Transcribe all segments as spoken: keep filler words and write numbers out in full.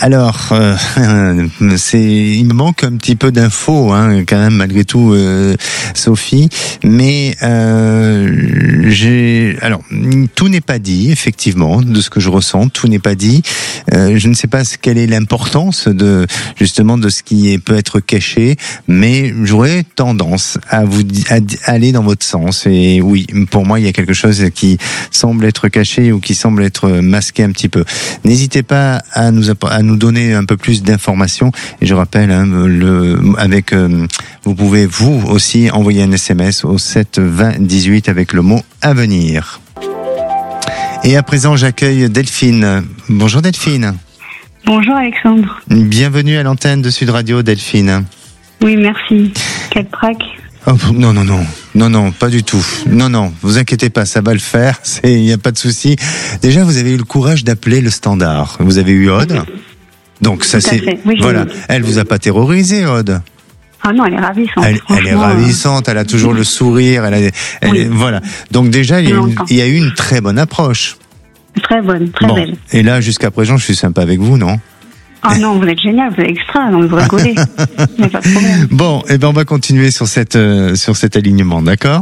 Alors, euh, c'est, il me manque un petit peu d'infos, hein, quand même, malgré tout, euh, Sophie. Mais euh, j'ai, alors, tout n'est pas dit, effectivement, de ce que je ressens. Tout n'est pas dit. Euh, je ne sais pas quelle est l'importance de justement de ce qui est, peut être caché, mais j'aurais tendance à vous à aller dans votre sens. Et oui, pour moi, il y a quelque chose qui semble être caché ou qui semble être masqué un petit peu. N'hésitez pas à nous à nous donner un peu plus d'informations. Et je rappelle, hein, le avec euh, vous pouvez vous aussi envoyer un S M S au sept vingt dix-huit avec le mot avenir. Et à présent, j'accueille Delphine. Bonjour Delphine. Bonjour Alexandre. Bienvenue à l'antenne de Sud Radio, Delphine. Oui, merci. Quel trac. Oh, non, non, non, non, non, pas du tout. Non, non, vous inquiétez pas, ça va le faire. C'est, il n'y a pas de souci. Déjà, vous avez eu le courage d'appeler le standard. Vous avez eu Aude. Donc ça, c'est, oui, voilà. Elle vous a pas terrorisé, Aude. Ah non, elle est ravissante. Elle, elle est ravissante. Elle a toujours le sourire. Elle, a, elle oui. est, voilà. Donc déjà, il y, a une, il y a eu une très bonne approche. Très bonne, très bon. Belle. Et là, jusqu'à présent, je suis sympa avec vous, non? Ah non, vous êtes génial, vous êtes extra, donc vous rigolez. Il n'y a pas de problème. Bon, et eh ben on va continuer sur cette euh, sur cet alignement, d'accord?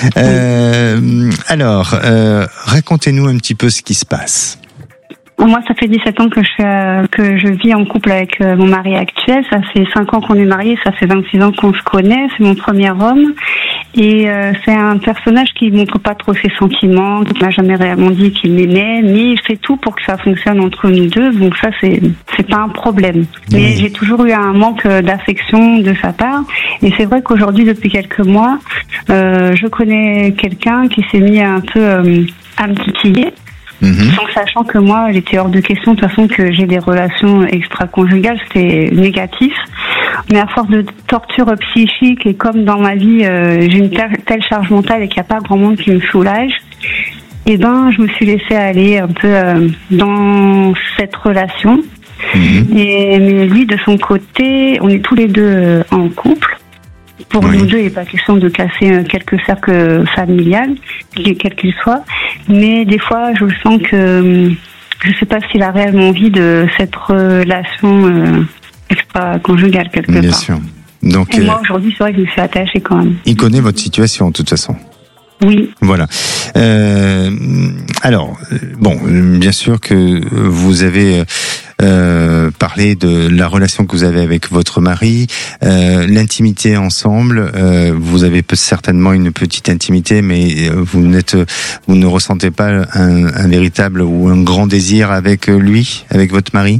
euh, Alors, euh, racontez-nous un petit peu ce qui se passe. Moi, ça fait dix-sept ans que je fais, euh, que je vis en couple avec euh, mon mari actuel. Ça fait cinq ans qu'on est mariés, ça fait vingt-six ans qu'on se connaît. C'est mon premier homme. Et euh, c'est un personnage qui montre pas trop ses sentiments, qui m'a jamais réellement dit qu'il m'aimait, mais il fait tout pour que ça fonctionne entre nous deux. Donc ça, c'est c'est pas un problème. Mais oui. J'ai toujours eu un manque d'affection de sa part. Et c'est vrai qu'aujourd'hui, depuis quelques mois, euh, je connais quelqu'un qui s'est mis un peu euh, à me titiller. Mmh. Sans sachant que moi, il était hors de question de toute façon que j'ai des relations extra-conjugales, c'était négatif. Mais à force de torture psychique et comme dans ma vie, euh, j'ai une telle, telle charge mentale et qu'il n'y a pas grand monde qui me soulage, et ben, je me suis laissée aller un peu euh, dans cette relation. Mmh. Et mais lui, de son côté, on est tous les deux euh, en couple. Pour oui. nous deux, il n'est pas question de casser quelques cercles familiales, quels qu'ils soient. Mais des fois, je sens que je ne sais pas s'il a réellement envie de cette relation euh, extra-conjugale quelque Bien part. Bien sûr. Donc, et moi, aujourd'hui, c'est vrai que je me suis attachée quand même. Il connaît votre situation, de toute façon. Oui. Voilà. Euh, alors, bon, bien sûr que vous avez euh, parlé de la relation que vous avez avec votre mari, euh, l'intimité ensemble. Euh, vous avez certainement une petite intimité, mais vous n'êtes, vous ne ressentez pas un, un véritable ou un grand désir avec lui, avec votre mari?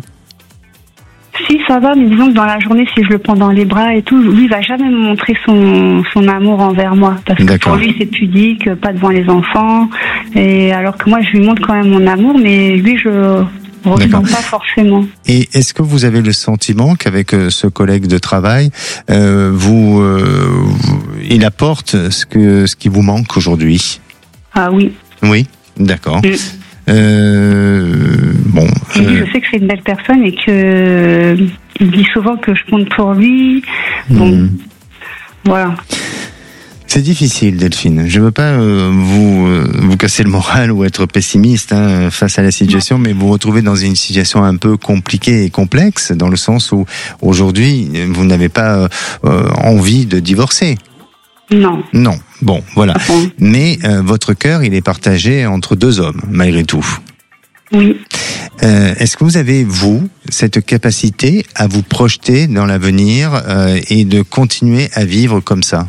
Si, ça va, mais disons que dans la journée, si je le prends dans les bras et tout, lui, il va jamais me montrer son, son amour envers moi. Parce que D'accord. pour lui, c'est pudique, pas devant les enfants. Et alors que moi, je lui montre quand même mon amour, mais lui, je ressens pas forcément. Et est-ce que vous avez le sentiment qu'avec ce collègue de travail, euh, vous, euh, vous, il apporte ce que, ce qui vous manque aujourd'hui? Ah oui. Oui, d'accord. Mm. Euh, bon. Et lui, euh... je sais que c'est une belle personne et que il dit souvent que je compte pour lui. Bon, mmh. voilà. C'est difficile, Delphine. Je veux pas euh, vous euh, vous casser le moral ou être pessimiste hein, face à la situation, non. mais vous vous retrouvez dans une situation un peu compliquée et complexe, dans le sens où aujourd'hui vous n'avez pas euh, envie de divorcer. Non. Non. Bon, voilà. Okay. Mais euh, votre cœur, il est partagé entre deux hommes, malgré tout. Oui. Euh, est-ce que vous avez, vous, cette capacité à vous projeter dans l'avenir euh, et de continuer à vivre comme ça?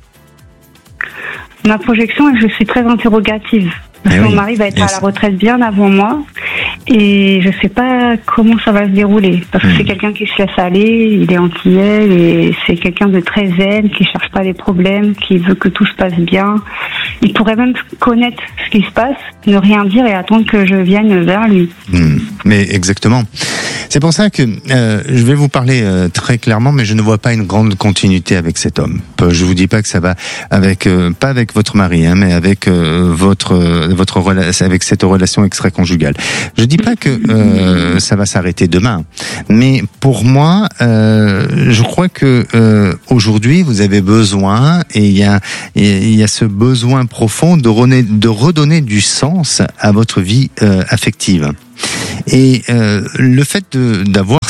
Ma projection, je suis très interrogative. Parce que oui. mon mari va être yes. à la retraite bien avant moi. Et je sais pas comment ça va se dérouler. Parce que mmh. c'est quelqu'un qui se laisse aller, il est antillais, et c'est quelqu'un de très zen, qui cherche pas les problèmes, qui veut que tout se passe bien. Il pourrait même connaître ce qui se passe, ne rien dire et attendre que je vienne vers lui. Mmh. Mais exactement. C'est pour ça que euh, je vais vous parler euh, très clairement, mais je ne vois pas une grande continuité avec cet homme. Je vous dis pas que ça va avec, euh, pas avec votre mari, hein, mais avec euh, votre euh, votre relation, avec cette relation extra-conjugale. Je dis pas que euh, ça va s'arrêter demain, mais pour moi, euh, je crois que euh, aujourd'hui vous avez besoin, et il y a il y a ce besoin profond de redonner, de redonner du sens à votre vie euh, affective. Et euh, le fait de, d'avoir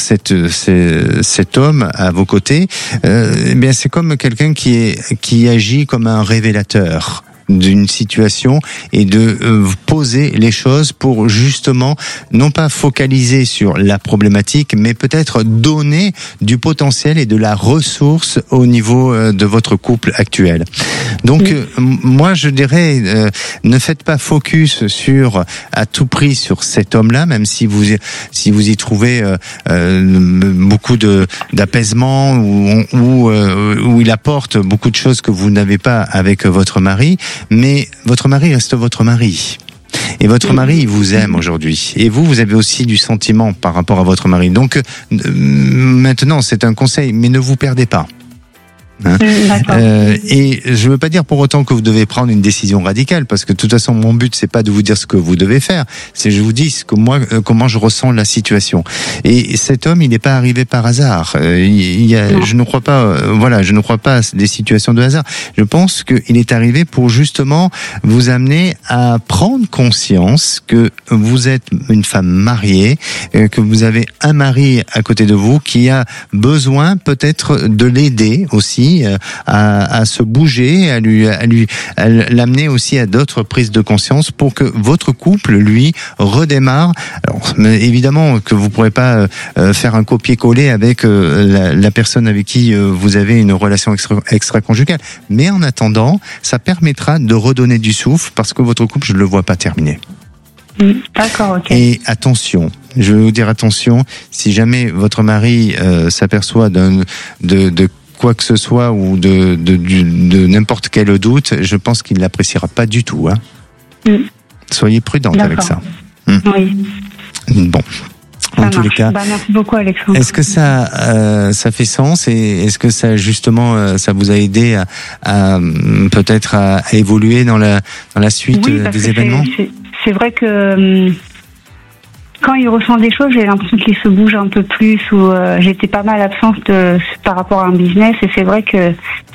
cette, cette, cet homme à vos côtés, euh, eh bien c'est comme quelqu'un qui est qui agit comme un révélateur d'une situation et de euh, poser les choses pour justement non pas focaliser sur la problématique mais peut-être donner du potentiel et de la ressource au niveau euh, de votre couple actuel. Donc oui. euh, moi je dirais euh, ne faites pas focus sur à tout prix sur cet homme-là, même si vous si vous y trouvez euh, euh, beaucoup de d'apaisement ou où, euh, où il apporte beaucoup de choses que vous n'avez pas avec votre mari. Mais votre mari reste votre mari. Et votre mari, il vous aime aujourd'hui. Et vous, vous avez aussi du sentiment par rapport à votre mari. Donc, euh, maintenant, c'est un conseil, mais ne vous perdez pas. Hein euh, et je ne veux pas dire pour autant que vous devez prendre une décision radicale, parce que de toute façon mon but c'est pas de vous dire ce que vous devez faire, c'est je vous dis ce que moi euh, comment je ressens la situation. Et cet homme il n'est pas arrivé par hasard. Euh, il y a, je ne crois pas, euh, voilà, je ne crois pas à des situations de hasard. Je pense qu'il est arrivé pour justement vous amener à prendre conscience que vous êtes une femme mariée, euh, que vous avez un mari à côté de vous qui a besoin peut-être de l'aider aussi. À, à se bouger, à lui, à lui, à l'amener aussi à d'autres prises de conscience pour que votre couple, lui, redémarre. Alors, évidemment que vous pourrez pas euh, faire un copier-coller avec euh, la, la personne avec qui euh, vous avez une relation extra, extra-conjugale. Mais en attendant, ça permettra de redonner du souffle parce que votre couple, je ne le vois pas terminé. D'accord, ok. Et attention, je vais vous dire attention, si jamais votre mari euh, s'aperçoit d'un, de, de quoi que ce soit ou de, de, de, de n'importe quel doute, je pense qu'il ne l'appréciera pas du tout. Hein. Mm. Soyez prudente D'accord. avec ça. Mm. Oui. Bon. En ça tous marche. les cas. Bah, merci beaucoup, Alexandre. Est-ce que ça, euh, ça fait sens et est-ce que ça justement, euh, ça vous a aidé à, à peut-être à, à évoluer dans la dans la suite oui, des événements? C'est, c'est, c'est vrai que. Hum... Quand il ressent des choses, j'ai l'impression qu'il se bouge un peu plus ou euh, j'étais pas mal absente euh, par rapport à un business et c'est vrai que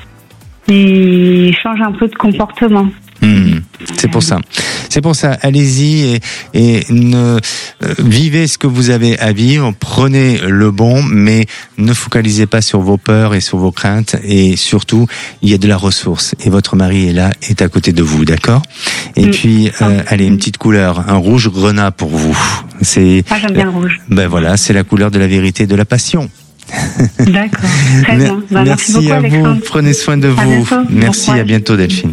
il change un peu de comportement. Mmh, c'est pour ça. C'est pour ça. Allez-y et, et ne, euh, vivez ce que vous avez à vivre. Prenez le bon, mais ne focalisez pas sur vos peurs et sur vos craintes. Et surtout, il y a de la ressource. Et votre mari est là, est à côté de vous, d'accord ? Et mmh. puis, euh, allez, une petite couleur, un rouge grenat pour vous. C'est. Ah, j'aime bien le rouge. Ben voilà, c'est la couleur de la vérité et de la passion. D'accord. Très bien. Bah, merci, merci beaucoup, à Alexandre. vous. Prenez soin de vous. Bientôt. Merci. Bon à bientôt, Delphine.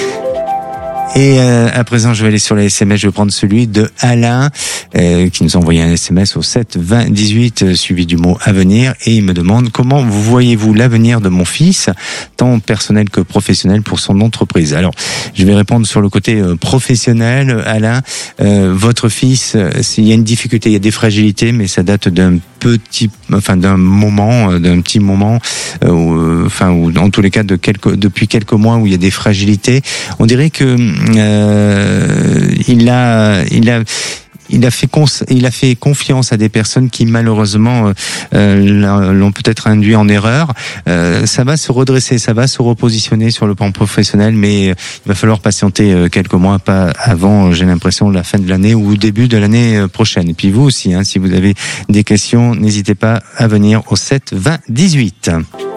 Et euh, à présent, je vais aller sur les S M S. Je vais prendre celui de Alain euh, qui nous a envoyé un S M S au sept vingt dix-huit euh, suivi du mot avenir et il me demande comment vous voyez-vous l'avenir de mon fils, tant personnel que professionnel pour son entreprise. Alors, je vais répondre sur le côté euh, professionnel. Alain, euh, votre fils, euh, il y a une difficulté, il y a des fragilités, mais ça date d'un petit, enfin d'un moment, d'un petit moment, euh, où, enfin ou en tous les cas de quelques, depuis quelques mois où il y a des fragilités. On dirait que euh, il a, il a. Il a fait cons- il a fait confiance à des personnes qui malheureusement euh, l'ont peut-être induit en erreur. Euh, ça va se redresser, ça va se repositionner sur le plan professionnel, mais il va falloir patienter quelques mois, pas avant, j'ai l'impression, la fin de l'année ou début de l'année prochaine. Et puis vous aussi, hein, si vous avez des questions, n'hésitez pas à venir au sept vingt dix-huit.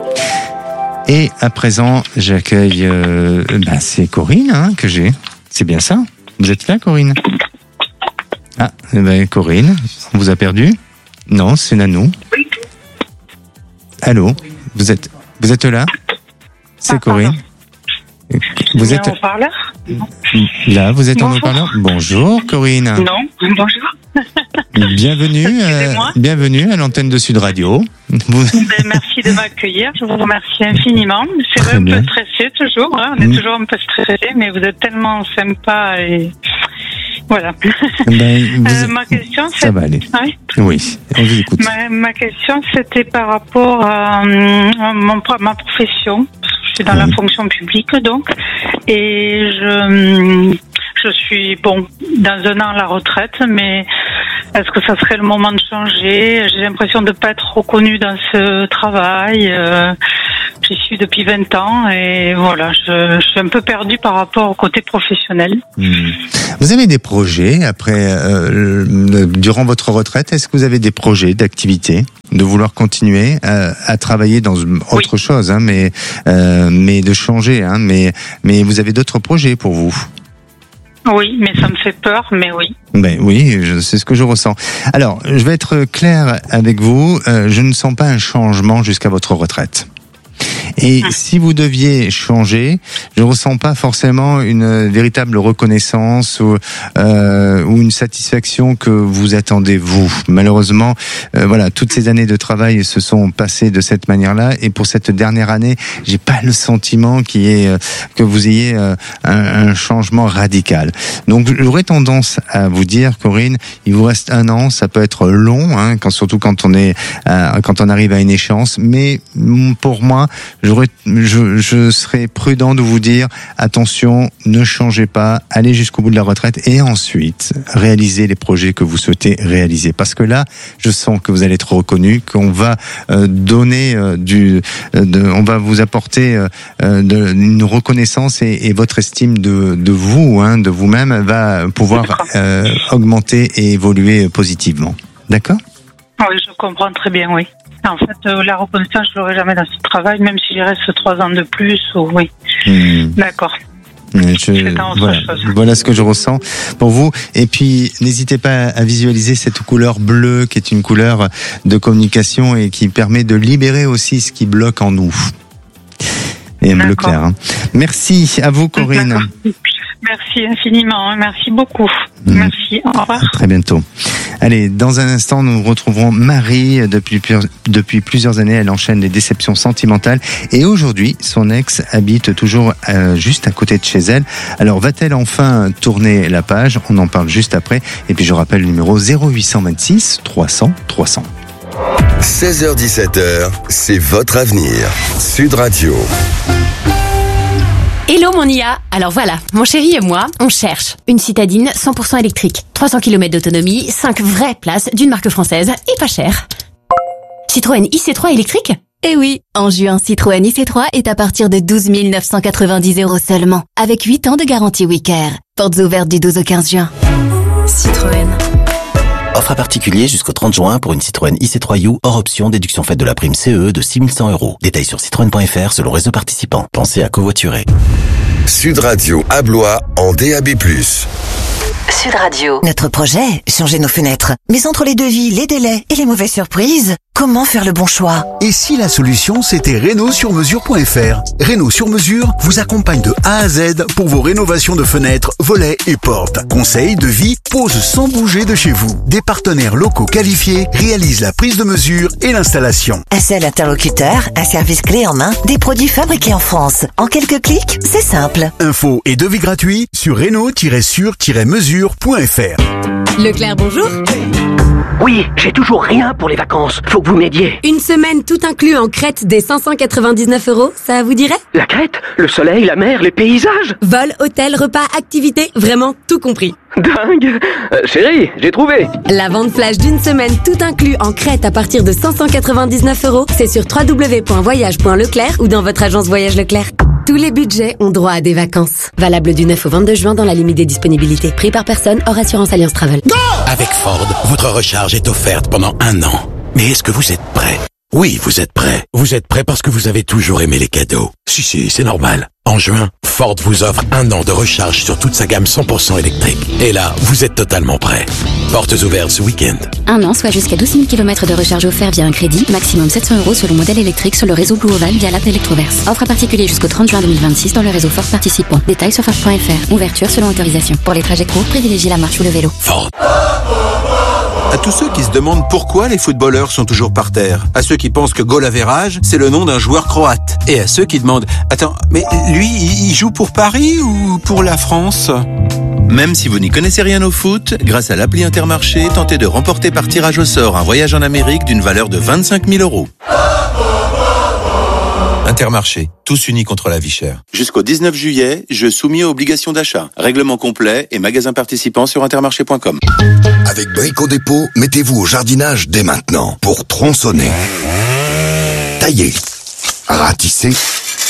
Et à présent, j'accueille, euh, ben c'est Corinne hein, que j'ai. C'est bien ça ? Vous êtes là, Corinne ? Ah, eh ben Corinne, on vous a perdu ? Non, c'est Nanou. Allô ? Vous êtes, vous êtes là ? C'est ah, Corinne. Vous êtes en haut-parleur ? Là, vous êtes Bonjour. en haut-parleur ? Bonjour, Corinne. Non, bonjour. Bienvenue, euh, bienvenue à l'antenne de Sud Radio. Vous... Ben, merci de m'accueillir, je vous remercie infiniment. C'est vrai, un peu stressé toujours, hein. On est mmh. toujours un peu stressé, mais vous êtes tellement sympa et voilà. Ben, vous... euh, ma question, c'est... Ça va aller. Oui, oui, on vous écoute. Ma, ma question, c'était par rapport à, à, mon, à ma profession. Je suis dans mmh. la fonction publique, donc, et je... Je suis, bon, dans un an à la retraite, mais est-ce que ça serait le moment de changer ? J'ai l'impression de ne pas être reconnue dans ce travail. Euh, j'y suis depuis vingt ans et voilà, je, je suis un peu perdue par rapport au côté professionnel. Mmh. Vous avez des projets après, euh, durant votre retraite, est-ce que vous avez des projets d'activité, de vouloir continuer à, à travailler dans autre oui. chose, hein, mais euh, mais de changer, hein, mais mais vous avez d'autres projets pour vous? Oui, mais ça me fait peur, mais oui. Ben oui, je, c'est ce que je ressens. Alors, je vais être clair avec vous, euh, je ne sens pas un changement jusqu'à votre retraite. Et si vous deviez changer, je ressens pas forcément une véritable reconnaissance ou, euh, ou une satisfaction que vous attendez vous. Malheureusement, euh, voilà, toutes ces années de travail se sont passées de cette manière-là. Et pour cette dernière année, j'ai pas le sentiment qu'il y ait, euh, que vous ayez euh, un, un changement radical. Donc, j'aurais tendance à vous dire, Corinne, il vous reste un an. Ça peut être long, hein, quand, surtout quand on est, euh, quand on arrive à une échéance. Mais pour moi, J'aurais, je, je serais prudent de vous dire, attention, ne changez pas, allez jusqu'au bout de la retraite et ensuite réalisez les projets que vous souhaitez réaliser. Parce que là, je sens que vous allez être reconnu, qu'on va euh, donner euh, du, euh, de, on va vous apporter euh, de, une reconnaissance et, et votre estime de, de vous, hein, de vous-même, va pouvoir euh, augmenter et évoluer positivement. D'accord ? Oui, je comprends très bien, oui. En fait, euh, la reconnaissance, je l'aurai jamais dans ce travail, même si je reste trois ans de plus, ou oui. Mmh. D'accord. Je, voilà, voilà ce que je ressens pour vous. Et puis, n'hésitez pas à visualiser cette couleur bleue, qui est une couleur de communication et qui permet de libérer aussi ce qui bloque en nous. Et un bleu clair. Hein. Merci à vous, Corinne. D'accord. Merci infiniment, merci beaucoup. Mmh. Merci, au revoir. À très bientôt. Allez, dans un instant, nous retrouverons Marie. Depuis, depuis plusieurs années, elle enchaîne les déceptions sentimentales. Et aujourd'hui, son ex habite toujours euh, juste à côté de chez elle. Alors, va-t-elle enfin tourner la page ? On en parle juste après. Et puis, je rappelle le numéro zéro huit cent vingt-six trois cents trois cents. seize heures dix-sept heures, c'est votre avenir. Sud Radio. Hello mon I A. Alors voilà, mon chéri et moi, on cherche une citadine cent pour cent électrique, trois cents kilomètres d'autonomie, cinq vraies places d'une marque française et pas cher. Citroën I C trois électrique ? Eh oui, en juin, Citroën I C trois est à partir de douze mille neuf cent quatre-vingt-dix euros seulement, avec huit ans de garantie Wicare. Portes ouvertes du douze au quinze juin. Citroën. Offre à particulier jusqu'au trente juin pour une Citroën I C trois U hors option, déduction faite de la prime C E de six mille cent euros. Détails sur citroën point f r selon réseau participant. Pensez à covoiturer. Sud Radio à Blois en D A B plus. Sud Radio. Notre projet, changer nos fenêtres. Mais entre les devis, les délais et les mauvaises surprises, comment faire le bon choix ? Et si la solution, c'était Réno sur mesure point f r ? Réno sur mesure vous accompagne de A à Z pour vos rénovations de fenêtres, volets et portes. Conseils, devis, pose sans bouger de chez vous. Des partenaires locaux qualifiés réalisent la prise de mesure et l'installation. Un seul interlocuteur, un service clé en main, des produits fabriqués en France. En quelques clics, c'est simple. Infos et devis gratuits sur réno tiret sur tiret mesure point f r. Leclerc, bonjour. Oui, j'ai toujours rien pour les vacances. Faut que vous m'aidiez. Une semaine tout inclus en Crète des cinq cent quatre-vingt-dix-neuf euros, ça vous dirait ? La Crète ? Le soleil, la mer, les paysages ? Vol, hôtel, repas, activités, vraiment tout compris. Dingue. euh, Chérie, j'ai trouvé. La vente flash d'une semaine tout inclus en Crète à partir de cinq cent quatre-vingt-dix-neuf euros, c'est sur w w w point voyage point leclerc ou dans votre agence Voyage Leclerc. Tous les budgets ont droit à des vacances. Valable du neuf au vingt-deux juin dans la limite des disponibilités. Prix par personne hors assurance Alliance Travel. Go! Avec Ford, votre recharge est offerte pendant un an. Mais est-ce que vous êtes prêt ? Oui, vous êtes prêt. Vous êtes prêt parce que vous avez toujours aimé les cadeaux. Si, si, c'est normal. En juin, Ford vous offre un an de recharge sur toute sa gamme cent pour cent électrique. Et là, vous êtes totalement prêt. Portes ouvertes ce week-end. Un an, soit jusqu'à douze mille kilomètres de recharge offerts via un crédit, maximum sept cents euros selon modèle électrique sur le réseau Blue Oval via l'app Electroverse. Offre à particulier jusqu'au trente juin deux mille vingt-six dans le réseau Ford participant. Détails sur Ford point f r. Ouverture selon autorisation. Pour les trajets courts, privilégiez la marche ou le vélo. Ford. À tous ceux qui se demandent pourquoi les footballeurs sont toujours par terre, à ceux qui pensent que goal average, c'est le nom d'un joueur croate, et à ceux qui demandent « Attends, mais lui, il joue pour Paris ou pour la France ?» Même si vous n'y connaissez rien au foot, grâce à l'appli Intermarché, tentez de remporter par tirage au sort un voyage en Amérique d'une valeur de vingt-cinq mille euros. Intermarché, tous unis contre la vie chère. Jusqu'au dix-neuf juillet, jeu soumis aux obligations d'achat. Règlement complet et magasin participant sur intermarché point com. Avec Brico Dépôt, mettez-vous au jardinage dès maintenant pour tronçonner, tailler, ratisser,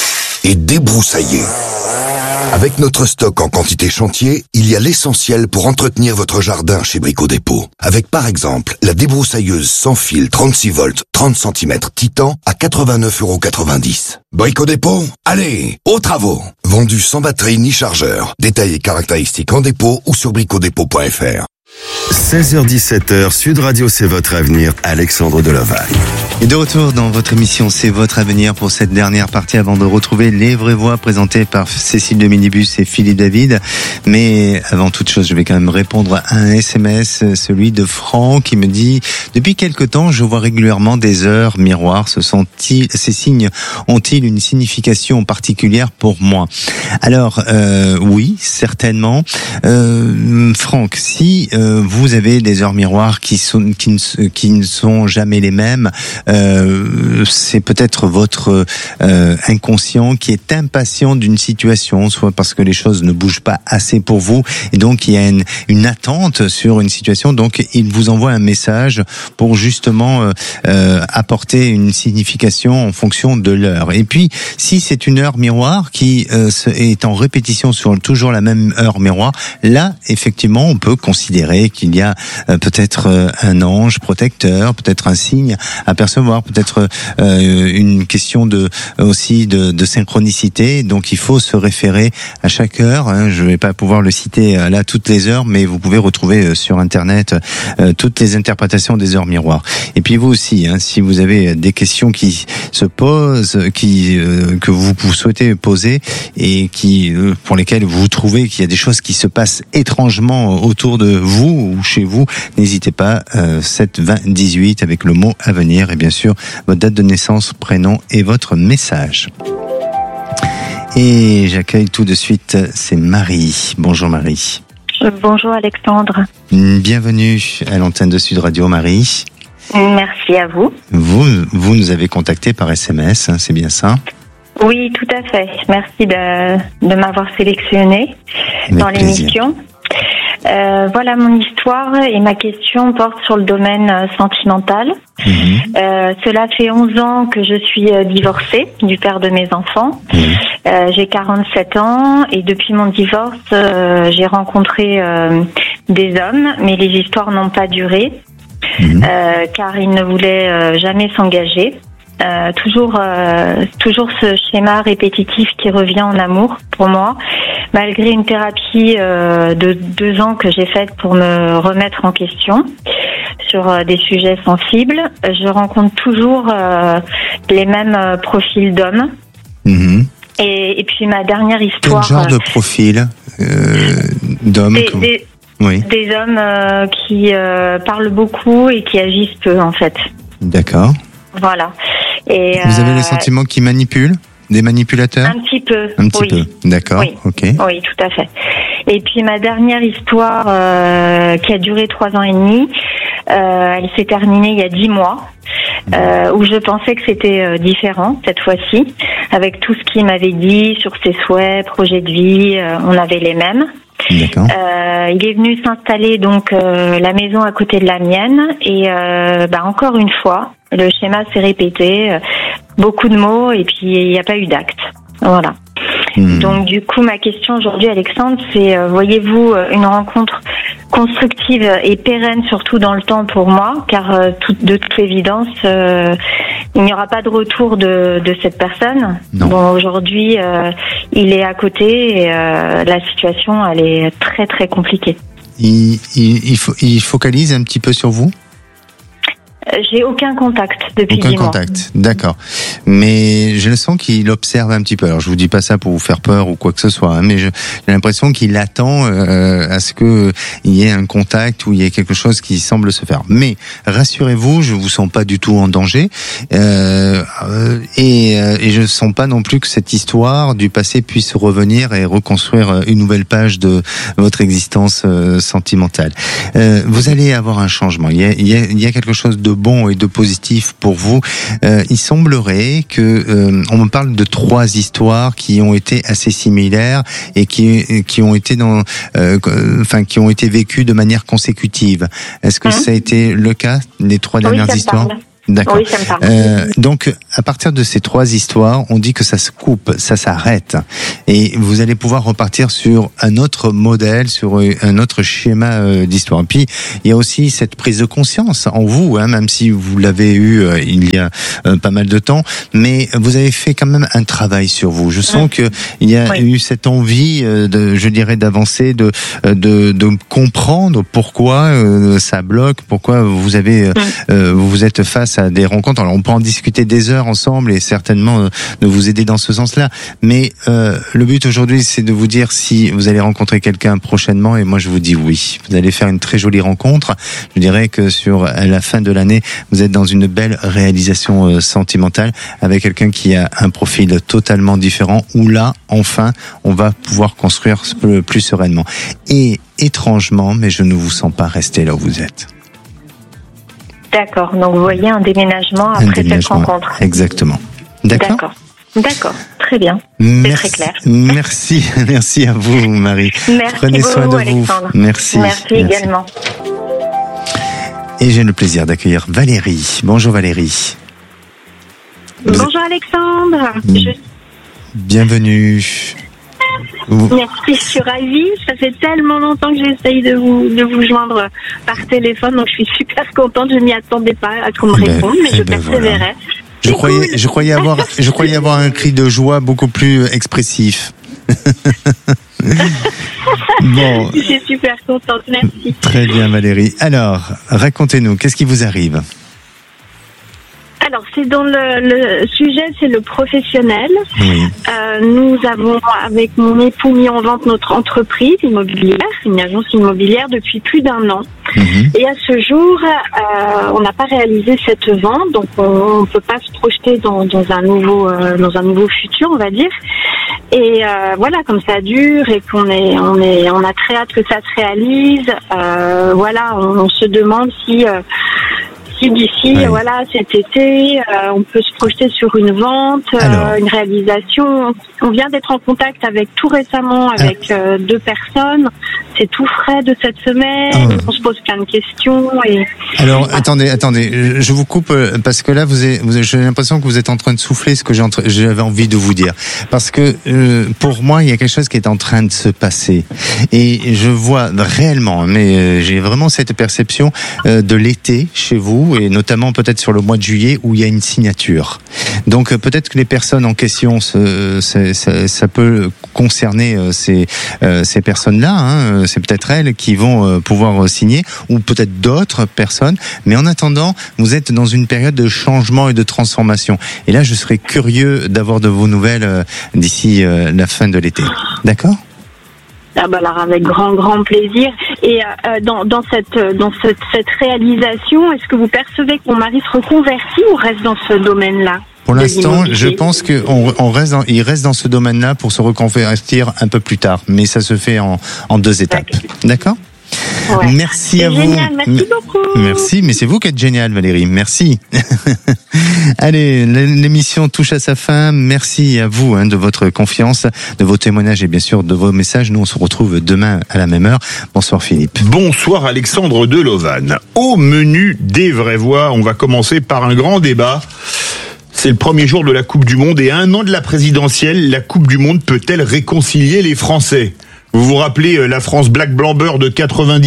et débroussailler. Avec notre stock en quantité chantier, il y a l'essentiel pour entretenir votre jardin chez Brico Dépôt. Avec par exemple la débroussailleuse sans fil trente-six volts, trente centimètres Titan à quatre-vingt-neuf euros quatre-vingt-dix. Brico Dépôt, allez, aux travaux. Vendu sans batterie ni chargeur. Détails et caractéristiques en dépôt ou sur bricodépôt point f r. seize heures dix-sept heures, Sud Radio, c'est votre avenir. Alexandre Delovalle. Et de retour dans votre émission C'est votre avenir pour cette dernière partie avant de retrouver les vraies voix présentées par Cécile de Minibus et Philippe David. Mais avant toute chose, je vais quand même répondre à un S M S, celui de Franck qui me dit « Depuis quelque temps, je vois régulièrement des heures miroirs. Ce sont-ils, ces signes ont-ils une signification particulière pour moi ?» Alors, euh, oui, certainement. Euh, Franck, si euh, vous avez des heures miroirs qui, sont, qui, ne, qui ne sont jamais les mêmes, Euh, c'est peut-être votre euh, inconscient qui est impatient d'une situation, soit parce que les choses ne bougent pas assez pour vous, et donc il y a une, une attente sur une situation, donc il vous envoie un message pour justement euh, euh, apporter une signification en fonction de l'heure. Et puis, si c'est une heure miroir qui euh, est en répétition sur toujours la même heure miroir, là, effectivement, on peut considérer qu'il y a euh, peut-être euh, un ange protecteur, peut-être un signe à percevoir, peut-être euh, une question de aussi de, de synchronicité. Donc il faut se référer à chaque heure. Hein. Je ne vais pas pouvoir le citer euh, là toutes les heures, mais vous pouvez retrouver euh, sur Internet euh, toutes les interprétations des heures miroirs. Et puis vous aussi, hein, si vous avez des questions qui se posent, qui euh, que vous, vous souhaitez poser et qui euh, pour lesquelles vous trouvez qu'il y a des choses qui se passent étrangement autour de vous ou chez vous, n'hésitez pas. Euh, sept vingt dix-huit avec le mot avenir et bien sûr votre date de naissance, prénom et votre message. Et j'accueille tout de suite, c'est Marie. Bonjour Marie. Bonjour Alexandre. Bienvenue à l'antenne de Sud Radio, Marie. Merci à vous. Vous, vous nous avez contacté par S M S, hein, c'est bien ça? Oui, tout à fait. Merci de, de m'avoir sélectionné dans l'émission. Euh, voilà mon histoire et ma question porte sur le domaine euh, sentimental. Mmh. Euh, cela fait onze ans que je suis euh, divorcée du père de mes enfants. Mmh. Euh, j'ai quarante-sept ans et depuis mon divorce, euh, j'ai rencontré euh, des hommes, mais les histoires n'ont pas duré mmh. euh, car ils ne voulaient euh, jamais s'engager. Euh, toujours, euh, toujours ce schéma répétitif qui revient en amour pour moi. Malgré une thérapie euh, de deux ans que j'ai faite pour me remettre en question sur euh, des sujets sensibles, je rencontre toujours euh, les mêmes euh, profils d'hommes. Mmh. Et, et puis ma dernière histoire. Quel genre de profil euh, d'hommes des, que... des, oui. des hommes euh, qui euh, parlent beaucoup et qui agissent peu en fait. D'accord. Voilà. Et, vous avez euh, le sentiment qu'ils manipulent? Des manipulateurs? Un petit peu. Un petit oui. peu, d'accord, oui. ok. Oui, tout à fait. Et puis ma dernière histoire, euh, qui a duré trois ans et demi, euh, elle s'est terminée il y a dix mois, euh, où je pensais que c'était euh, différent cette fois-ci, avec tout ce qu'il m'avait dit sur ses souhaits, projets de vie, euh, on avait les mêmes. D'accord. Euh, il est venu s'installer donc euh, la maison à côté de la mienne et euh, bah, encore une fois le schéma s'est répété, euh, beaucoup de mots et puis il n'y a pas eu d'acte. Voilà. Mmh. Donc du coup ma question aujourd'hui Alexandre c'est euh, voyez-vous euh, une rencontre constructive et pérenne surtout dans le temps pour moi car euh, tout, de toute évidence euh, il n'y aura pas de retour de, de cette personne. Non. Bon aujourd'hui euh, il est à côté et euh, la situation elle est très très compliquée. Il, il, il, fo- il focalise un petit peu sur vous? J'ai aucun contact depuis Aucun dix mois. contact, d'accord. Mais j'ai le sens qu'il observe un petit peu. Alors je vous dis pas ça pour vous faire peur ou quoi que ce soit, hein, mais je, j'ai l'impression qu'il attend euh, à ce que il y ait un contact ou il y ait quelque chose qui semble se faire. Mais rassurez-vous, je vous sens pas du tout en danger euh, et, et je sens pas non plus que cette histoire du passé puisse revenir et reconstruire une nouvelle page de votre existence euh, sentimentale. Euh, vous allez avoir un changement. Il y a, il y a, il y a quelque chose de bon et de positif pour vous. Euh, il semblerait que euh, on me parle de trois histoires qui ont été assez similaires et qui qui ont été dans, euh, enfin qui ont été vécues de manière consécutive. Est-ce que mmh. ça a été le cas les trois oui, dernières ça histoires? parle. D'accord. Oui, ça me parle. Euh, donc, à partir de ces trois histoires, on dit que ça se coupe, ça s'arrête, et vous allez pouvoir repartir sur un autre modèle, sur un autre schéma euh, d'histoire. Et puis, il y a aussi cette prise de conscience en vous, hein, même si vous l'avez eu euh, il y a euh, pas mal de temps, mais vous avez fait quand même un travail sur vous. Je sens que il y a oui. eu cette envie, euh, de, je dirais, d'avancer, de, de, de comprendre pourquoi euh, ça bloque, pourquoi vous avez, euh, euh, vous êtes face à des rencontres. Alors on peut en discuter des heures ensemble et certainement euh, de vous aider dans ce sens-là. Mais euh, le but aujourd'hui, c'est de vous dire si vous allez rencontrer quelqu'un prochainement, et moi je vous dis oui. Vous allez faire une très jolie rencontre. Je dirais que sur la fin de l'année, vous êtes dans une belle réalisation euh, sentimentale avec quelqu'un qui a un profil totalement différent. Où là, enfin, on va pouvoir construire plus sereinement. Et étrangement, mais je ne vous sens pas rester là où vous êtes. D'accord, donc vous voyez un déménagement après un déménagement, cette rencontre. Exactement. D'accord. D'accord, D'accord. Très bien. Merci, c'est très clair. Merci, merci à vous, Marie. Merci Prenez soin beaucoup, de vous. Alexandre. Merci. Merci, merci également. Et j'ai le plaisir d'accueillir Valérie. Bonjour Valérie. Vous Bonjour êtes... Alexandre. Je... Bienvenue. Merci, je suis ravie. Ça fait tellement longtemps que j'essaye de vous, de vous joindre par téléphone, donc je suis super contente. Je m'y attendais pas à qu'on me ben, réponde, mais je ben persévérais. Voilà. Je croyais, cool. je croyais avoir, je croyais avoir un cri de joie beaucoup plus expressif. Bon. Je suis super contente, merci. Très bien Valérie. Alors, racontez-nous, qu'est-ce qui vous arrive ? Alors, c'est dans le, le sujet, c'est le professionnel. Oui. Euh, nous avons, avec mon époux, mis en vente notre entreprise immobilière, une agence immobilière, depuis plus d'un an. Mm-hmm. Et à ce jour, euh, on n'a pas réalisé cette vente, donc on ne peut pas se projeter dans, dans un nouveau, euh, dans un nouveau futur, on va dire. Et euh, voilà, comme ça dure et qu'on est, on est, on a très hâte que ça se réalise. Euh, voilà, on, on se demande si. Euh, D'ici, ouais. voilà, cet été, euh, on peut se projeter sur une vente, euh, une réalisation. On vient d'être en contact avec tout récemment avec ah. euh, deux personnes. C'est tout frais de cette semaine. Ah. On se pose plein de questions. Et... Alors, ah. attendez, attendez, je vous coupe parce que là, vous avez, vous avez, j'ai l'impression que vous êtes en train de souffler ce que j'ai entre, j'avais envie de vous dire. Parce que euh, pour moi, il y a quelque chose qui est en train de se passer. Et je vois réellement, mais euh, j'ai vraiment cette perception euh, de l'été chez vous, et notamment peut-être sur le mois de juillet où il y a une signature. Donc peut-être que les personnes en question, ce, ce, ça, ça peut concerner ces, ces personnes-là, hein. C'est peut-être elles qui vont pouvoir signer, ou peut-être d'autres personnes. Mais en attendant, vous êtes dans une période de changement et de transformation. Et là, je serais curieux d'avoir de vos nouvelles d'ici la fin de l'été. D'accord ? Ah bah alors avec grand grand plaisir. Et euh, dans dans cette dans cette cette réalisation, est-ce que vous percevez que mon mari se reconvertit ou reste dans ce domaine-là ? Pour l'instant, je pense que on, on reste dans, il reste dans ce domaine-là pour se reconvertir un peu plus tard, mais ça se fait en en deux étapes. D'accord ? Ouais. Merci c'est à génial, vous. Merci beaucoup. Merci, mais c'est vous qui êtes génial, Valérie. Merci. Allez, l'émission touche à sa fin. Merci à vous hein, de votre confiance, de vos témoignages et bien sûr de vos messages. Nous, on se retrouve demain à la même heure. Bonsoir Philippe. Bonsoir Alexandre de Lauvanne. Au menu des vraies voix, on va commencer par un grand débat. C'est le premier jour de la Coupe du Monde et à un an de la présidentielle, la Coupe du Monde peut-elle réconcilier les Français ? Vous vous rappelez la France Black Blanc Beurre de quatre-vingt-dix-huit ?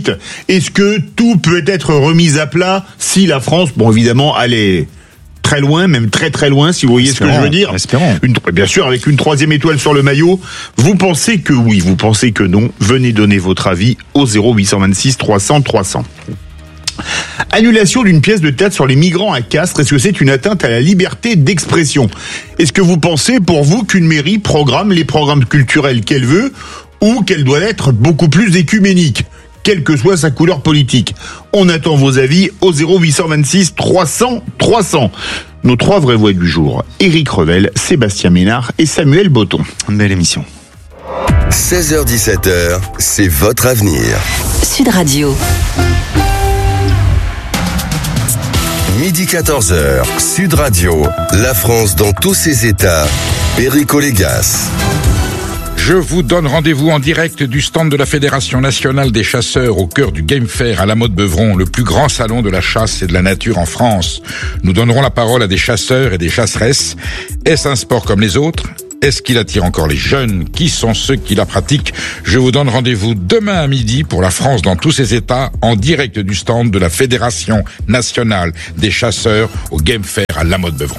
Est-ce que tout peut être remis à plat si la France, bon évidemment, allait très loin, même très très loin, si vous voyez espérons, ce que je veux dire. Espérons. Une, bien sûr, avec une troisième étoile sur le maillot. Vous pensez que oui, vous pensez que non. Venez donner votre avis au zéro huit cent vingt-six trois cents trois cents. Annulation d'une pièce de théâtre sur les migrants à Castres, est-ce que c'est une atteinte à la liberté d'expression ? Est-ce que vous pensez, pour vous, qu'une mairie programme les programmes culturels qu'elle veut ou qu'elle doit être beaucoup plus écuménique, quelle que soit sa couleur politique ? On attend vos avis au zéro huit cent vingt-six trois cents trois cents. Nos trois vraies voix du jour, Éric Revel, Sébastien Ménard et Samuel Botton. Belle émission. seize heures dix-sept heures, c'est votre avenir. Sud Radio. Midi quatorze heures, Sud Radio, la France dans tous ses états, Perico Légas. Je vous donne rendez-vous en direct du stand de la Fédération nationale des chasseurs au cœur du Game Fair à La Motte-Beuvron, le plus grand salon de la chasse et de la nature en France. Nous donnerons la parole à des chasseurs et des chasseresses. Est-ce un sport comme les autres ? Est-ce qu'il attire encore les jeunes ? Qui sont ceux qui la pratiquent ? Je vous donne rendez-vous demain à midi pour la France dans tous ses états, en direct du stand de la Fédération nationale des chasseurs au Game Fair à La Motte-Beuvron.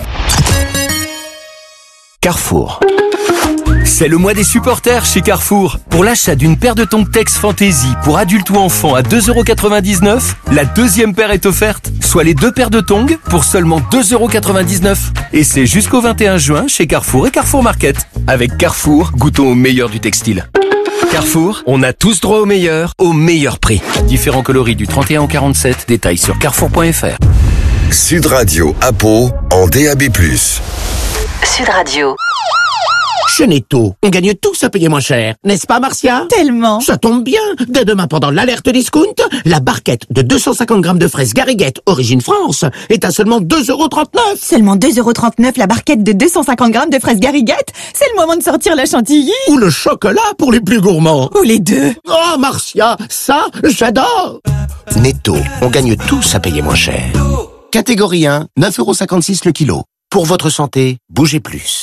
Carrefour. C'est le mois des supporters chez Carrefour. Pour l'achat d'une paire de tongs Tex Fantasy pour adultes ou enfants à deux euros quatre-vingt-dix-neuf, la deuxième paire est offerte, soit les deux paires de tongs pour seulement deux euros quatre-vingt-dix-neuf. Et c'est jusqu'au vingt et un juin chez Carrefour et Carrefour Market. Avec Carrefour, goûtons au meilleur du textile. Carrefour, on a tous droit au meilleur, au meilleur prix. Différents coloris du trente et un au quarante-sept, détails sur carrefour point f r. Sud Radio à Pau en D A B plus. Sud Radio. Chez Netto, on gagne tous à payer moins cher, n'est-ce pas Marcia? Tellement. Ça tombe bien, dès demain pendant l'alerte discount, la barquette de deux cent cinquante grammes de fraises Gariguette origine France est à seulement deux euros trente-neuf. Seulement deux euros trente-neuf la barquette de deux cent cinquante grammes de fraises Gariguette. C'est le moment de sortir la chantilly. Ou le chocolat pour les plus gourmands. Ou les deux. Oh Marcia, ça j'adore. Netto, on gagne tous à payer moins cher. Catégorie un, neuf euros cinquante-six le kilo. Pour votre santé, bougez plus.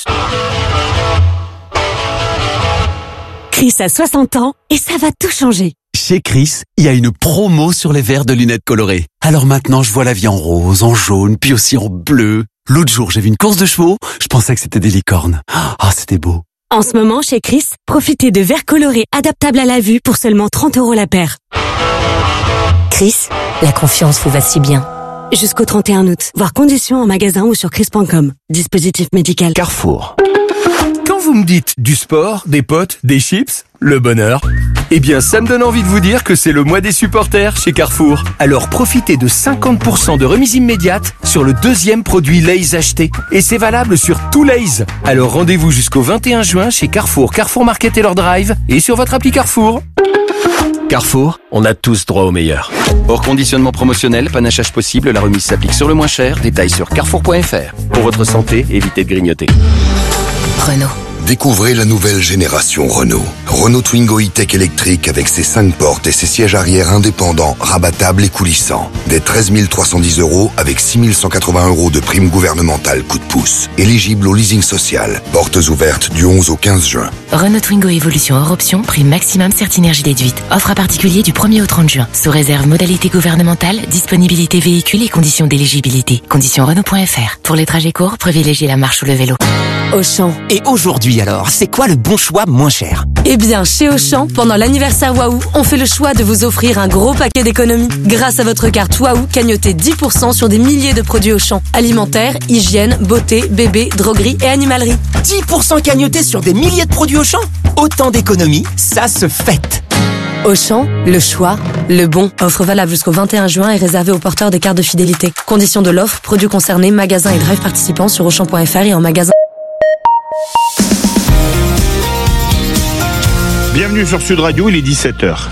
Chris a soixante ans et ça va tout changer. Chez Chris, il y a une promo sur les verres de lunettes colorées. Alors maintenant, je vois la vie en rose, en jaune, puis aussi en bleu. L'autre jour, j'ai vu une course de chevaux, je pensais que c'était des licornes. Ah, oh, c'était beau. En ce moment, chez Chris, profitez de verres colorés adaptables à la vue pour seulement trente euros la paire. Chris, la confiance vous va si bien. Jusqu'au trente et un août. Voir conditions en magasin ou sur chris point com. Dispositif médical. Carrefour. Quand vous me dites du sport, des potes, des chips, le bonheur, eh bien ça me donne envie de vous dire que c'est le mois des supporters chez Carrefour. Alors profitez de cinquante pour cent de remise immédiate sur le deuxième produit Lay's acheté. Et c'est valable sur tout Lay's. Alors rendez-vous jusqu'au vingt et un juin chez Carrefour, Carrefour Market et leur drive et sur votre appli Carrefour. Carrefour, on a tous droit au meilleur. Hors conditionnement promotionnel, panachage possible, la remise s'applique sur le moins cher. Détails sur carrefour point f r. Pour votre santé, évitez de grignoter. Renault. Découvrez la nouvelle génération Renault. Renault Twingo E-Tech électrique avec ses cinq portes et ses sièges arrière indépendants, rabattables et coulissants. Dès treize mille trois cent dix euros avec six mille cent quatre-vingts euros de prime gouvernementale coup de pouce. Éligible au leasing social. Portes ouvertes du onze au quinze juin. Renault Twingo Evolution hors option, prime maximum Certinergie déduite. Offre à particulier du premier au trente juin. Sous réserve modalité gouvernementale, disponibilité véhicule et conditions d'éligibilité. Conditions Renault point f r. Pour les trajets courts, privilégiez la marche ou le vélo. Auchan. Et aujourd'hui alors, c'est quoi le bon choix moins cher? Eh bien, chez Auchan, pendant l'anniversaire Waouh, on fait le choix de vous offrir un gros paquet d'économies. Grâce à votre carte Waouh, cagnotez dix pour cent sur des milliers de produits Auchan. Alimentaire, hygiène, beauté, bébé, droguerie et animalerie. dix pour cent cagnotés sur des milliers de produits Auchan? Autant d'économies, ça se fête. Auchan, le choix, le bon. Offre valable jusqu'au vingt et un juin et réservée aux porteurs de cartes de fidélité. Conditions de l'offre, produits concernés, magasins et drive participants sur auchan point f r et en magasin. Bienvenue sur Sud Radio, il est dix-sept heures.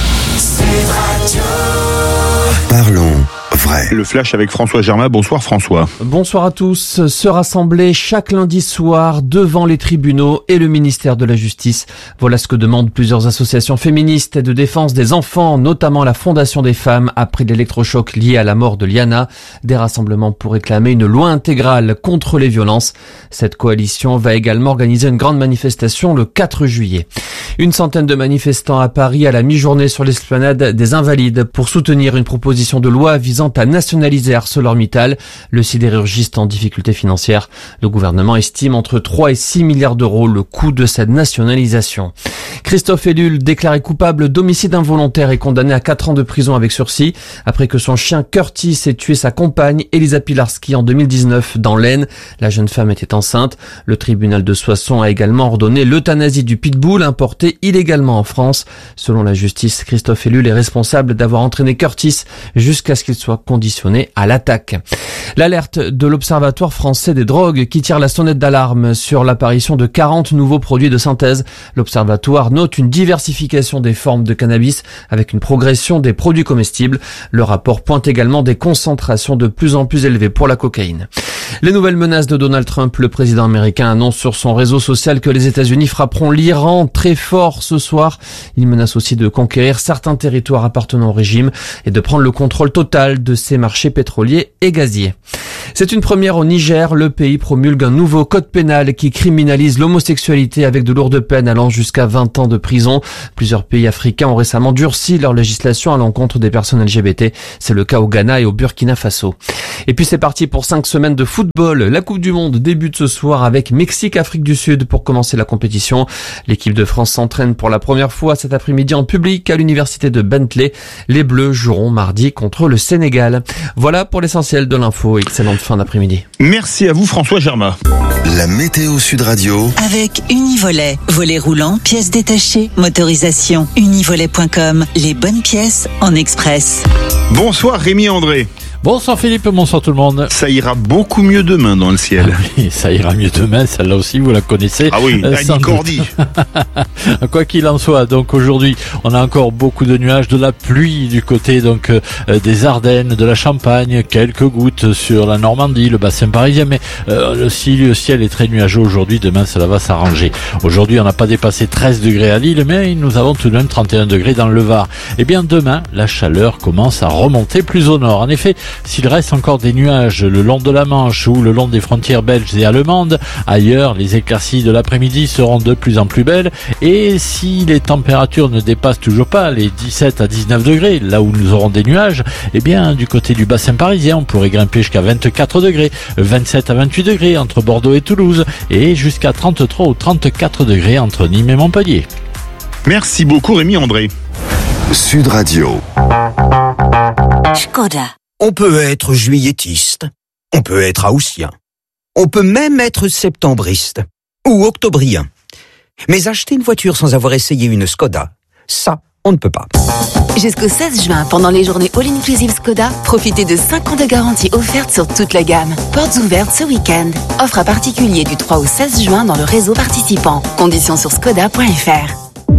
Parlons vrai. Le flash avec François Germain. Bonsoir François. Bonsoir à tous. Se rassembler chaque lundi soir devant les tribunaux et le ministère de la Justice. Voilà ce que demandent plusieurs associations féministes et de défense des enfants, notamment la Fondation des femmes, après l'électrochoc lié à la mort de Liana. Des rassemblements pour réclamer une loi intégrale contre les violences. Cette coalition va également organiser une grande manifestation le quatre juillet. Une centaine de manifestants à Paris à la mi-journée sur l'esplanade des Invalides pour soutenir une proposition de loi visant à nationaliser ArcelorMittal, le sidérurgiste en difficulté financière. Le gouvernement estime entre trois et six milliards d'euros le coût de cette nationalisation. Christophe Ellul, déclaré coupable d'homicide involontaire et condamné à quatre ans de prison avec sursis après que son chien Curtis ait tué sa compagne Elisa Pilarski en deux mille dix-neuf dans l'Aisne. La jeune femme était enceinte. Le tribunal de Soissons a également ordonné l'euthanasie du pitbull importé illégalement en France. Selon la justice, Christophe Ellul est responsable d'avoir entraîné Curtis jusqu'à ce qu'il soit conditionné à l'attaque. L'alerte de l'Observatoire français des drogues qui tire la sonnette d'alarme sur l'apparition de quarante nouveaux produits de synthèse. L'Observatoire note une diversification des formes de cannabis avec une progression des produits comestibles. Le rapport pointe également des concentrations de plus en plus élevées pour la cocaïne. Les nouvelles menaces de Donald Trump, le président américain annonce sur son réseau social que les États-Unis frapperont l'Iran très fort ce soir. Il menace aussi de conquérir certains territoires appartenant au régime et de prendre le contrôle total de ses marchés pétroliers et gaziers. C'est une première au Niger. Le pays promulgue un nouveau code pénal qui criminalise l'homosexualité avec de lourdes peines allant jusqu'à vingt ans de prison. Plusieurs pays africains ont récemment durci leur législation à l'encontre des personnes L G B T. C'est le cas au Ghana et au Burkina Faso. Et puis c'est parti pour cinq semaines de football. La Coupe du Monde débute ce soir avec Mexique-Afrique du Sud pour commencer la compétition. L'équipe de France s'entraîne pour la première fois cet après-midi en public à l'université de Bentley. Les Bleus joueront mardi contre le Sénégal. Voilà pour l'essentiel de l'info. Excellente fin d'après-midi. Merci à vous François Germain. La météo Sud Radio. Avec Univolet. Volet roulant, pièces détachées, motorisation. Univolet point com. Les bonnes pièces en express. Bonsoir Rémi André. Bonsoir Philippe, bonsoir tout le monde. Ça ira beaucoup mieux demain dans le ciel. Ah oui, ça ira mieux demain, celle-là aussi vous la connaissez. Ah oui, euh, Annie Cordy. Quoi qu'il en soit, donc aujourd'hui, on a encore beaucoup de nuages, de la pluie du côté donc euh, des Ardennes, de la Champagne, quelques gouttes sur la Normandie, le bassin parisien, mais euh, le, ciel, le ciel est très nuageux aujourd'hui, demain cela va s'arranger. Aujourd'hui, on n'a pas dépassé treize degrés à Lille, mais nous avons tout de même trente et un degrés dans le Var. Et bien demain, la chaleur commence à remonter plus au nord. En effet, s'il reste encore des nuages le long de la Manche ou le long des frontières belges et allemandes, ailleurs, les éclaircies de l'après-midi seront de plus en plus belles. Et si les températures ne dépassent toujours pas les dix-sept à dix-neuf degrés, là où nous aurons des nuages, eh bien, du côté du bassin parisien, on pourrait grimper jusqu'à vingt-quatre degrés, vingt-sept à vingt-huit degrés entre Bordeaux et Toulouse, et jusqu'à trente-trois ou trente-quatre degrés entre Nîmes et Montpellier. Merci beaucoup Rémi André. Sud Radio. Skoda. On peut être juilletiste, on peut être haussien, on peut même être septembriste ou octobrien. Mais acheter une voiture sans avoir essayé une Skoda, ça, on ne peut pas. Jusqu'au seize juin, pendant les journées All Inclusive Skoda, profitez de cinq ans de garantie offerte sur toute la gamme. Portes ouvertes ce week-end. Offre à particulier du trois au seize juin dans le réseau participant. Conditions sur skoda point f r.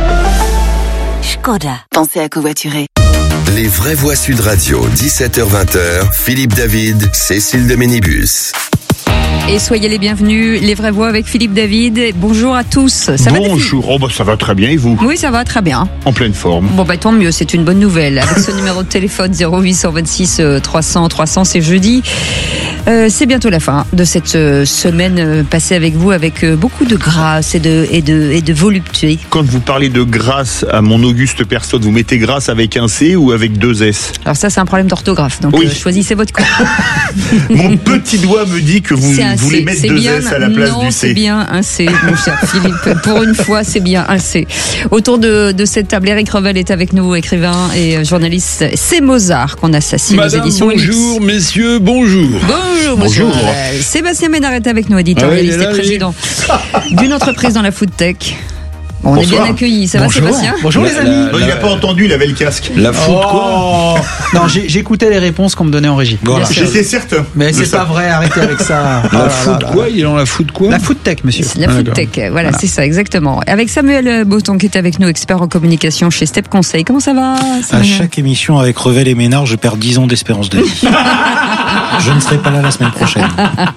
Skoda. Pensez à covoiturer. Les vraies voix Sud Radio, dix-sept heures vingt, Philippe David, Cécile de Ménibus. Et soyez les bienvenus, les vraies voix avec Philippe David. Bonjour à tous. Ça Bonjour, va, oh bah ça va très bien et vous? Oui, ça va très bien. En pleine forme. Bon bah tant mieux, c'est une bonne nouvelle. Avec ce numéro de téléphone zéro huit cent vingt-six trois cents trois cents, c'est jeudi. Euh, c'est bientôt la fin de cette euh, semaine euh, passée avec vous avec euh, beaucoup de grâce et de, et, de, et de volupté. Quand vous parlez de grâce à mon auguste personne, vous mettez grâce avec un C ou avec deux S? Alors ça c'est un problème d'orthographe, donc oui. euh, choisissez votre camp. Mon petit doigt me dit que vous voulez mettre deux bien, S à la place non, du C. C'est bien un C, mon cher Philippe. Pour une fois, c'est bien un C. Autour de, de cette table, Eric Revel est avec nous, écrivain et journaliste. C'est Mozart qu'on assassine Madame, aux éditions bonjour, Elix. Messieurs, bonjour. Bonjour, bonjour. monsieur. Sébastien Ménard est avec nous, éditorialiste ah oui, là, et président oui. d'une entreprise dans la food tech. Bon, on Bonsoir. est bien accueillis, ça Bonjour. va Sébastien? Bonjour les amis. La, la, il n'a pas entendu, il avait le casque. La foot oh. quoi? Non, j'écoutais les réponses qu'on me donnait en régie. Voilà. J'étais certain. Mais c'est pas vrai, arrêtez avec ça. La oh foot quoi? Il est dans la foot quoi? La foot tech, monsieur. La food tech, voilà, voilà. C'est ça, exactement. Avec Samuel Botton qui est avec nous, expert en communication chez Step Conseil. Comment ça va Samuel? À chaque émission avec Revel et Ménard, je perds dix ans d'espérance de vie. Je ne serai pas là la semaine prochaine.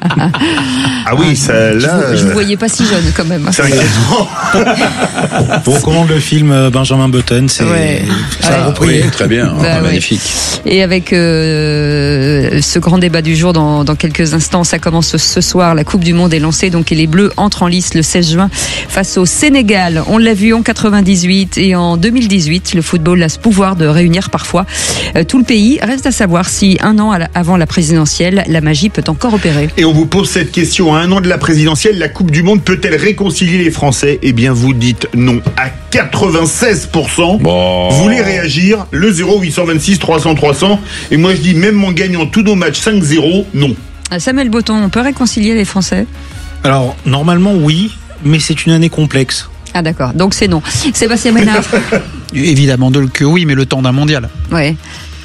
Ah oui, ça, là... Je ne vous voyais pas si jeune quand même. C'est inquiétant. Vous recommande le film Benjamin Button, c'est ouais. ça a repris. Oui, très bien, bah, oh, magnifique. Ouais. Et avec euh, ce grand débat du jour dans, dans quelques instants, ça commence ce soir, la Coupe du Monde est lancée, donc et les Bleus entrent en lice le seize juin face au Sénégal. On l'a vu en quatre-vingt-dix-huit et en deux mille dix-huit, le football a ce pouvoir de réunir parfois euh, tout le pays. Reste à savoir si un an avant la présidentielle, la magie peut encore opérer. Et on vous pose cette question, à un an de la présidentielle, la Coupe du Monde peut-elle réconcilier les Français? Eh bien vous dites non à quatre-vingt-seize pour cent. Bon. Vous voulez réagir? Le zéro huit cent vingt-six trois cents trois cents. Et moi je dis même en gagnant tous nos matchs cinq zéro, non. Samuel Botton, on peut réconcilier les Français? Alors normalement oui, mais c'est une année complexe. Ah d'accord, donc c'est non. Sébastien Ménard. Évidemment de que oui, mais le temps d'un mondial. Ouais.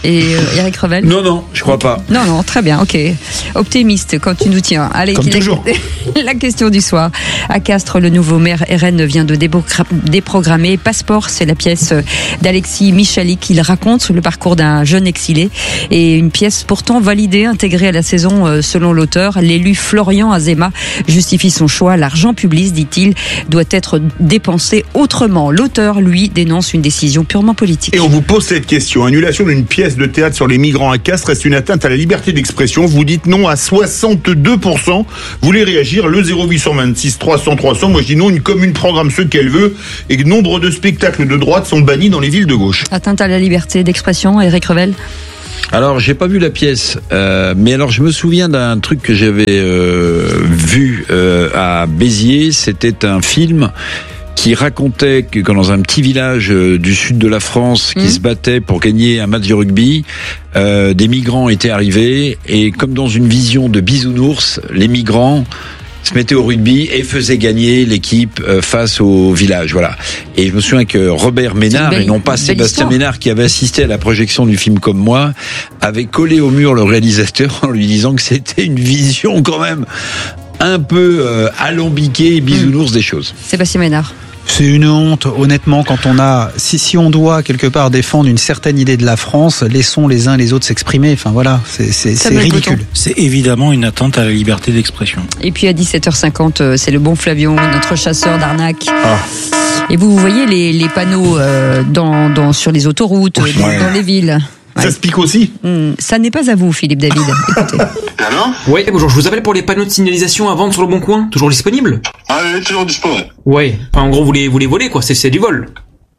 Et euh, Eric Revel? Non, non, je crois pas. Non, non, très bien, ok. Optimiste quand tu nous tiens. Allez, Comme la, toujours. la question du soir. À Castres, le nouveau maire R N vient de déprogrammer Passeport. C'est la pièce d'Alexis Michalik. Il raconte le parcours d'un jeune exilé et une pièce pourtant validée, intégrée à la saison selon l'auteur. L'élu Florian Azema justifie son choix. L'argent public, dit-il, doit être dépensé autrement. L'auteur, lui, dénonce une décision purement politique. Et on vous pose cette question. Annulation d'une pièce de théâtre sur les migrants à Castres reste une atteinte à la liberté d'expression. Vous dites non à soixante-deux pour cent. Vous voulez réagir? Le zéro huit cent vingt-six trois cents trois cents. Moi je dis non, une commune programme ce qu'elle veut et que nombre de spectacles de droite sont bannis dans les villes de gauche. Atteinte à la liberté d'expression, Eric Revel? Alors, j'ai pas vu la pièce, euh, mais alors je me souviens d'un truc que j'avais euh, vu euh, à Béziers. C'était un film qui racontait que dans un petit village euh, du sud de la France qui mmh. se battait pour gagner un match de rugby, euh, des migrants étaient arrivés et comme dans une vision de bisounours, les migrants se mettaient au rugby et faisaient gagner l'équipe face au village. Voilà. Et je me souviens que Robert Ménard, belle, et non pas Sébastien histoire. Ménard, qui avait assisté à la projection du film comme moi, avait collé au mur le réalisateur en lui disant que c'était une vision quand même un peu euh, alambiquée et bisounours mmh. des choses. Sébastien Ménard. C'est une honte, honnêtement, quand on a, si, si on doit quelque part défendre une certaine idée de la France, laissons les uns les autres s'exprimer. Enfin voilà, c'est, c'est, c'est ridicule. C'est évidemment une atteinte à la liberté d'expression. Et puis à dix-sept heures cinquante, c'est le bon Flavion, notre chasseur d'arnaque. Ah. Et vous, vous voyez les, les panneaux euh, dans, dans, sur les autoroutes, ouais. dans, dans les villes. Ouais. Ça se pique aussi. Mmh, ça n'est pas à vous, Philippe David. Écoutez. Alors ? Oui, bonjour, je vous appelle pour les panneaux de signalisation à vendre sur le Bon Coin. Toujours disponible ? Ah oui, toujours disponible. Ouais. Enfin, en gros, vous les, vous les volez, quoi. C'est, c'est du vol.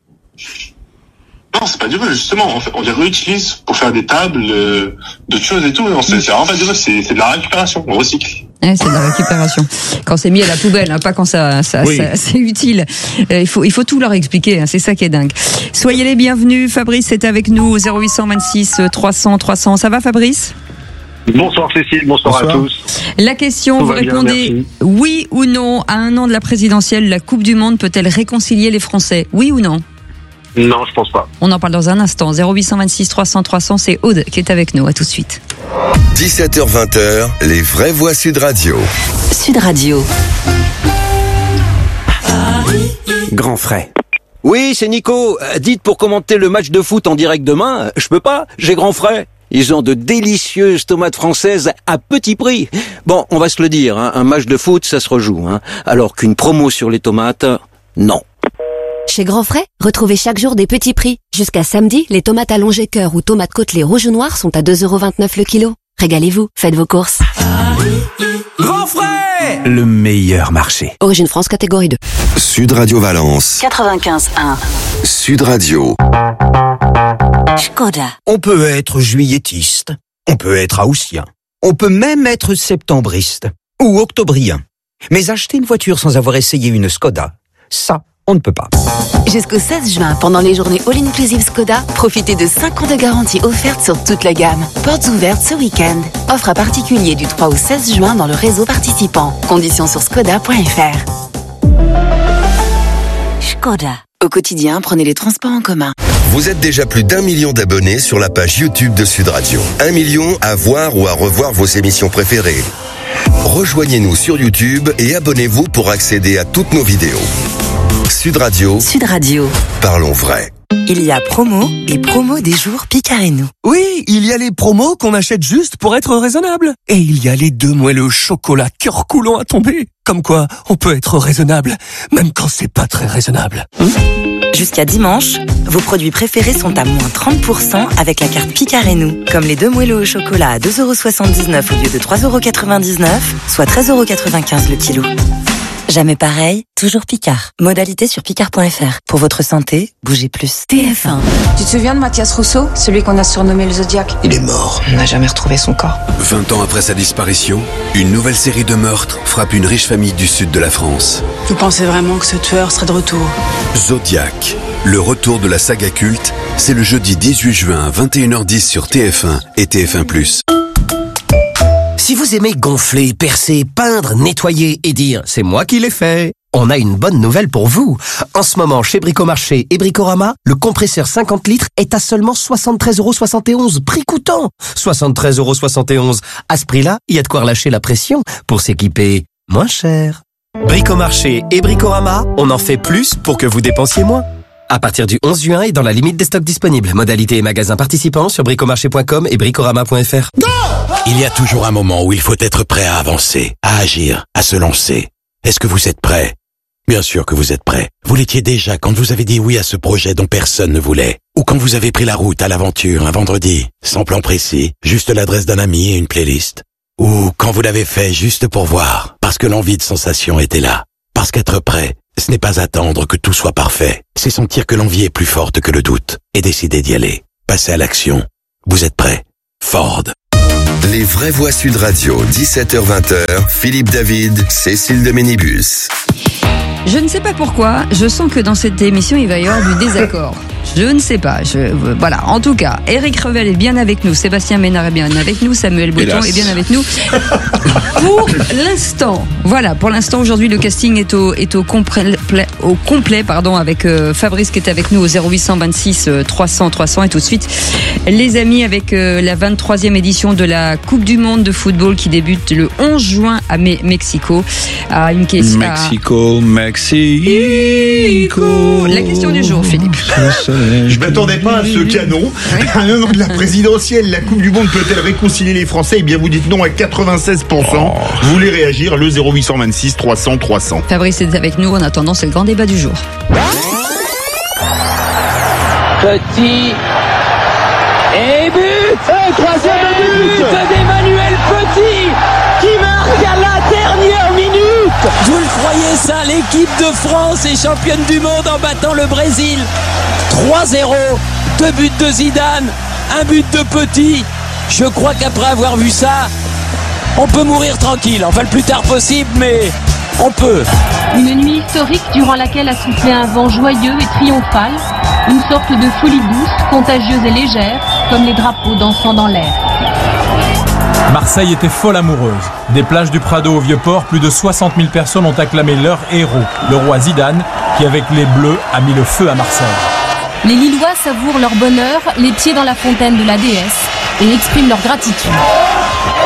Non, c'est pas du vol, justement. En fait, on les réutilise pour faire des tables, euh, d'autres choses et tout. Non, c'est, c'est vraiment pas du vol, c'est, c'est de la récupération. On recycle. Ouais, c'est de la récupération. Quand c'est mis à la poubelle, hein, pas quand ça, ça, oui. ça c'est utile. Euh, il faut, il faut tout leur expliquer. Hein, c'est ça qui est dingue. Soyez les bienvenus. Fabrice est avec nous au zéro huit cent vingt-six trois cents trois cents. Ça va, Fabrice? Bonsoir Cécile, bonsoir, bonsoir à tous. La question, tout vous répondez bien, oui ou non. À un an de la présidentielle, la Coupe du Monde peut-elle réconcilier les Français? Oui ou non? Non, je pense pas. On en parle dans un instant. zéro huit cent vingt-six trois cents trois cents, c'est Aude qui est avec nous. À tout de suite. dix-sept heures vingt, les vraies voix Sud Radio. Sud Radio. Grand frais. Oui, c'est Nico. Dites pour commenter le match de foot en direct demain, je peux pas, j'ai grand frais. Ils ont de délicieuses tomates françaises à petit prix. Bon, on va se le dire, hein, un match de foot, ça se rejoue. Hein, alors qu'une promo sur les tomates, non. Chez Grand Frais, retrouvez chaque jour des petits prix. Jusqu'à samedi, les tomates allongées cœur ou tomates côtelées rouge ou noir sont à deux euros vingt-neuf le kilo. Régalez-vous, faites vos courses. Grand Frais, le meilleur marché. Origine France, catégorie deux. Sud Radio Valence. quatre-vingt-quinze un. Sud Radio. Skoda. On peut être juillettiste, on peut être haussien, on peut même être septembriste ou octobrien. Mais acheter une voiture sans avoir essayé une Skoda, ça, on ne peut pas. Jusqu'au seize juin, pendant les journées All-Inclusive Skoda, profitez de cinq ans de garantie offerte sur toute la gamme. Portes ouvertes ce week-end. Offre à particulier du trois au seize juin dans le réseau participant. Conditions sur skoda point f r. Skoda. Au quotidien, prenez les transports en commun. Vous êtes déjà plus d'un million d'abonnés sur la page YouTube de Sud Radio. Un million à voir ou à revoir vos émissions préférées. Rejoignez-nous sur YouTube et abonnez-vous pour accéder à toutes nos vidéos. Sud Radio. Sud Radio. Parlons vrai. Il y a promo et promo des jours Picard et nous. Oui, il y a les promos qu'on achète juste pour être raisonnable. Et il y a les deux moelleux au chocolat cœur coulant à tomber. Comme quoi, on peut être raisonnable, même quand c'est pas très raisonnable. Hum Jusqu'à dimanche, vos produits préférés sont à moins trente pour cent avec la carte Picard et nous. Comme les deux moelleux au chocolat à deux euros soixante-dix-neuf au lieu de trois euros quatre-vingt-dix-neuf, soit treize euros quatre-vingt-quinze le kilo. Jamais pareil, toujours Picard. Modalité sur picard point f r. Pour votre santé, bougez plus. T F un. Tu te souviens de Mathias Rousseau, celui qu'on a surnommé le Zodiac? Il est mort. On n'a jamais retrouvé son corps. vingt ans après sa disparition, une nouvelle série de meurtres frappe une riche famille du sud de la France. Vous pensez vraiment que ce tueur serait de retour? Zodiac, le retour de la saga culte, c'est le jeudi dix-huit juin à vingt et une heures dix sur T F un et T F un plus. Si vous aimez gonfler, percer, peindre, nettoyer et dire « c'est moi qui l'ai fait », On a une bonne nouvelle pour vous. En ce moment, chez Bricomarché et Bricorama, le compresseur cinquante litres est à seulement soixante-treize euros soixante et onze, prix coûtant. soixante-treize euros soixante et onze. À ce prix-là, il y a de quoi relâcher la pression pour s'équiper moins cher. Bricomarché et Bricorama, on en fait plus pour que vous dépensiez moins. À partir du onze juin et dans la limite des stocks disponibles. Modalités et magasins participants sur bricomarché point com et bricorama point f r. Il y a toujours un moment où il faut être prêt à avancer, à agir, à se lancer. Est-ce que vous êtes prêt? Bien sûr que vous êtes prêt. Vous l'étiez déjà quand vous avez dit oui à ce projet dont personne ne voulait. Ou quand vous avez pris la route à l'aventure un vendredi, sans plan précis, juste l'adresse d'un ami et une playlist. Ou quand vous l'avez fait juste pour voir, parce que l'envie de sensation était là. Parce qu'être prêt, ce n'est pas attendre que tout soit parfait. C'est sentir que l'envie est plus forte que le doute et décider d'y aller. Passer à l'action. Vous êtes prêt? Ford. Les vraies voix Sud Radio, dix-sept heures vingt, Philippe David, Cécile de Ménibus. Je ne sais pas pourquoi, je sens que dans cette émission, il va y avoir du désaccord. Je ne sais pas. Je, euh, voilà. En tout cas, Eric Revel est bien avec nous, Sébastien Ménard est bien avec nous, Samuel Breton est bien avec nous. Pour l'instant, voilà. Pour l'instant, aujourd'hui, le casting est au est au complet, au complet, pardon, avec euh, Fabrice qui est avec nous au zéro huit cent vingt-six trois cents trois cents et tout de suite, les amis, avec euh, la vingt-troisième édition de la Coupe du Monde de football qui débute le onze juin à Me- Mexico. À une question. Mexico, Mexico. La question du jour, Philippe. Je m'attendais pas à ce canon. À un an de la présidentielle, la Coupe du Monde peut-elle réconcilier les Français? Eh bien, vous dites non à quatre-vingt-seize pour cent. Oh. Vous voulez réagir? Le zéro huit cent vingt-six trois cents trois cents. Fabrice est avec nous. En attendant, c'est le grand débat du jour. Petit. Et but! Et troisième but d'Emmanuel Petit qui marque à la dernière minute! Vous le croyez ça? L'équipe de France est championne du monde en battant le Brésil. trois zéro, deux buts de Zidane, un but de Petit. Je crois qu'après avoir vu ça, on peut mourir tranquille. Enfin, le plus tard possible, mais on peut. Une nuit historique durant laquelle a soufflé un vent joyeux et triomphal, une sorte de folie douce, contagieuse et légère, comme les drapeaux dansant dans l'air. Marseille était folle amoureuse. Des plages du Prado au Vieux-Port, plus de soixante mille personnes ont acclamé leur héros, le roi Zidane, qui avec les Bleus a mis le feu à Marseille. Les Lillois savourent leur bonheur, les pieds dans la fontaine de la déesse, et expriment leur gratitude.